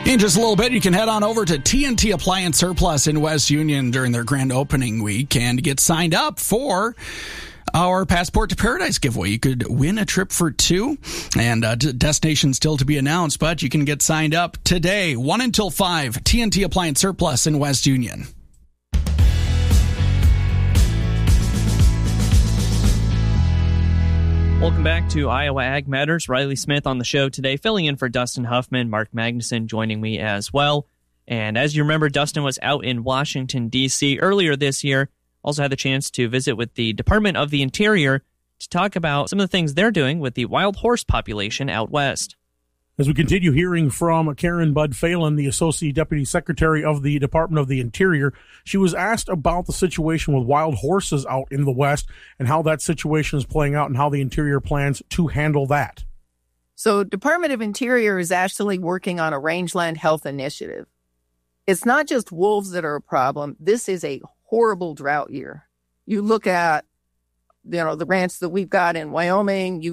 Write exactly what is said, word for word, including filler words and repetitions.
In just a little bit, you can head on over to T N T Appliance Surplus in West Union during their grand opening week and get signed up for our Passport to Paradise giveaway. You could win a trip for two, and uh, destination still to be announced, but you can get signed up today, one until five, T N T Appliance Surplus in West Union. Welcome back to Iowa Ag Matters. Riley Smith on the show today, filling in for Dustin Huffman. Mark Magnuson joining me as well. And as you remember, Dustin was out in Washington, D C earlier this year. Also had the chance to visit with the Department of the Interior to talk about some of the things they're doing with the wild horse population out west. As we continue hearing from Karen Bud Phelan, the Associate Deputy Secretary of the Department of the Interior, she was asked about the situation with wild horses out in the West and how that situation is playing out and how the Interior plans to handle that. So Department of Interior is actually working on a rangeland health initiative. It's not just wolves that are a problem. This is a horrible drought year. You look at, you know, the ranch that we've got in Wyoming, you